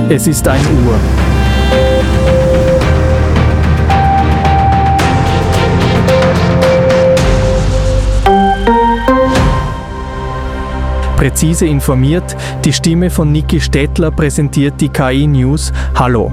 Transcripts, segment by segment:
Es ist 1 Uhr. Präzise informiert, die Stimme von Niki Stettler präsentiert die KI News. Hallo.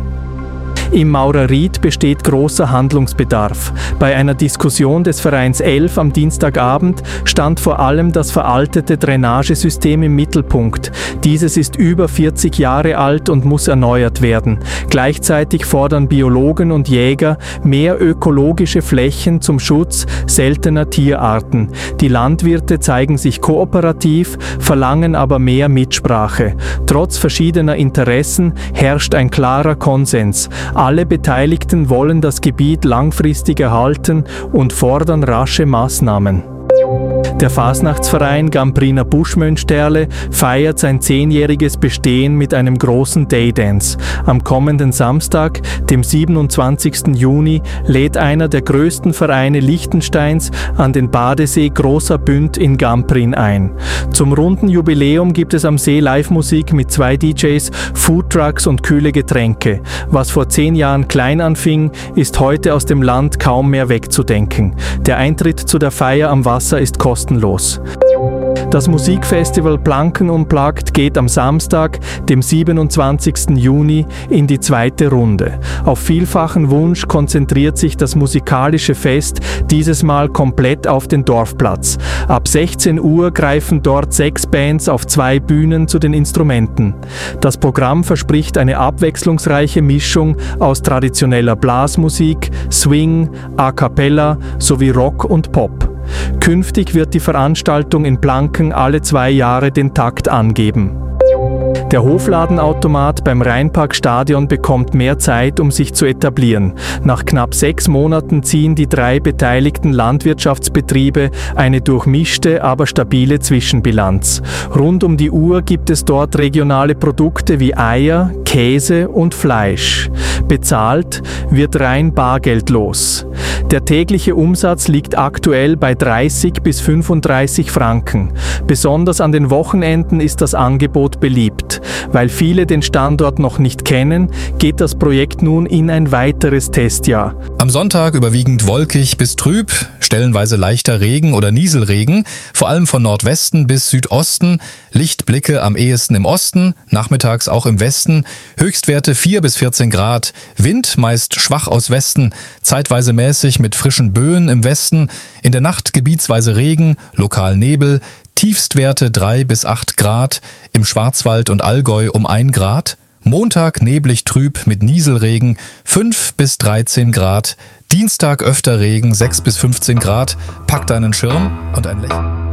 Im Maurerried besteht großer Handlungsbedarf. Bei einer Diskussion des Vereins 11 am Dienstagabend stand vor allem das veraltete Drainagesystem im Mittelpunkt. Dieses ist über 40 Jahre alt und muss erneuert werden. Gleichzeitig fordern Biologen und Jäger mehr ökologische Flächen zum Schutz seltener Tierarten. Die Landwirte zeigen sich kooperativ, verlangen aber mehr Mitsprache. Trotz verschiedener Interessen herrscht ein klarer Konsens. Alle Beteiligten wollen das Gebiet langfristig erhalten und fordern rasche Maßnahmen. Der Fasnachtsverein Gampriner Buschmönsterle feiert sein 10-jähriges Bestehen mit einem großen Daydance. Am kommenden Samstag, dem 27. Juni, lädt einer der größten Vereine Liechtensteins an den Badesee Großer Bünd in Gamprin ein. Zum runden Jubiläum gibt es am See Live-Musik mit 2 DJs, Foodtrucks und kühle Getränke. Was vor 10 Jahren klein anfing, ist heute aus dem Land kaum mehr wegzudenken. Der Eintritt zu der Feier am Wasser ist kostenlos. Das Musikfestival Planken Unplugged geht am Samstag, dem 27. Juni, in die 2. Runde. Auf vielfachen Wunsch konzentriert sich das musikalische Fest dieses Mal komplett auf den Dorfplatz. Ab 16 Uhr greifen dort 6 Bands auf 2 Bühnen zu den Instrumenten. Das Programm verspricht eine abwechslungsreiche Mischung aus traditioneller Blasmusik, Swing, A Cappella sowie Rock und Pop. Künftig wird die Veranstaltung in Planken alle 2 Jahre den Takt angeben. Der Hofladenautomat beim Rheinparkstadion bekommt mehr Zeit, um sich zu etablieren. Nach knapp 6 Monaten ziehen die 3 beteiligten Landwirtschaftsbetriebe eine durchmischte, aber stabile Zwischenbilanz. Rund um die Uhr gibt es dort regionale Produkte wie Eier, Käse und Fleisch. Bezahlt wird rein bargeldlos. Der tägliche Umsatz liegt aktuell bei 30 bis 35 Franken. Besonders an den Wochenenden ist das Angebot beliebt. Weil viele den Standort noch nicht kennen, geht das Projekt nun in ein weiteres Testjahr. Am Sonntag überwiegend wolkig bis trüb, stellenweise leichter Regen oder Nieselregen, vor allem von Nordwesten bis Südosten, Lichtblicke am ehesten im Osten, nachmittags auch im Westen, Höchstwerte 4 bis 14 Grad, Wind meist schwach aus Westen, zeitweise mäßig mit frischen Böen im Westen, in der Nacht gebietsweise Regen, lokal Nebel, Tiefstwerte 3 bis 8 Grad, im Schwarzwald und Allgäu um 1 Grad, Montag neblig trüb mit Nieselregen 5 bis 13 Grad, Dienstag öfter Regen 6 bis 15 Grad, packt einen Schirm und ein Lächeln.